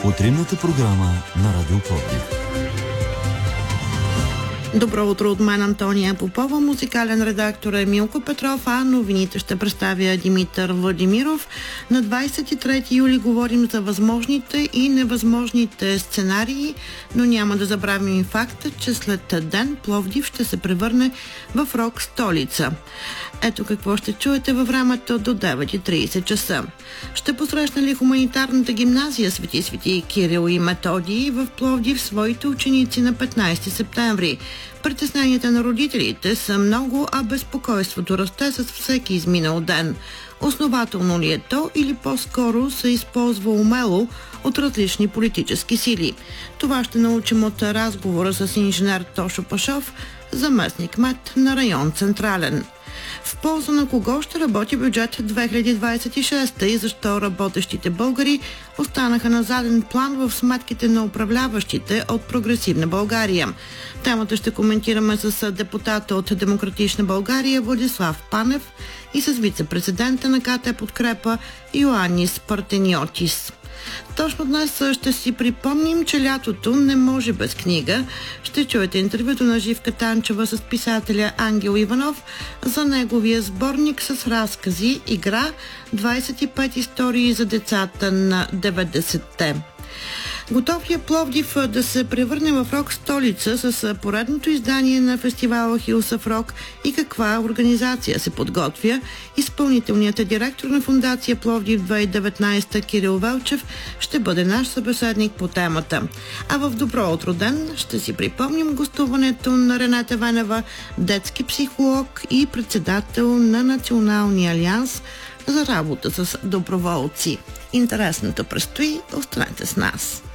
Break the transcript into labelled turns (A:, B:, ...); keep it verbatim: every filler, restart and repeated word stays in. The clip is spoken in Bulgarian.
A: Утринната програма на Радио Пловдив.
B: Добро утро от мен, Антония Попова. Музикален редактор е Милко Петров, а новините ще представя Димитър Владимиров. На двадесет и трети юли говорим за възможните и невъзможните сценарии, но няма да забравим и факта, че след ден Пловдив ще се превърне в рок столица. Ето какво ще чуете във времето до девет и тридесет часа. Ще посрещна ли хуманитарната гимназия Свети Свети Кирил и Методий в Пловдив своите ученици на петнадесети септември? Притесненията на родителите са много, а безпокойството расте с всеки изминал ден. Основателно ли е то или по-скоро се използва умело от различни политически сили? Това ще научим от разговора с инженер Тошо Пашов, заместник-кмет на район Централен. В полза на кого ще работи бюджет две хиляди двадесет и шеста и защо работещите българи останаха на заден план в сметките на управляващите от Прогресивна България? Темата ще коментираме с депутата от Демократична България Владислав Панев и с вице-президента на КТ Подкрепа Йоаннис Партениотис. Точно днес ще си припомним, че лятото не може без книга. Ще чуете интервюто на Живка Танчева с писателя Ангел Иванов за неговия сборник с разкази "Игра двадесет и пет истории за децата на деветдесетте". Готов ли е Пловдив да се превърне в рок столица с поредното издание на фестивала Hills of Rock и каква организация се подготвя? Изпълнителният директор на фондация Пловдив две хиляди и деветнадесета Кирил Велчев ще бъде наш събеседник по темата. А в Добро утро ден ще си припомним гостуването на Рената Венева, детски психолог и председател на Националния алианс за работа с доброволци. Интересното предстои, останете с нас.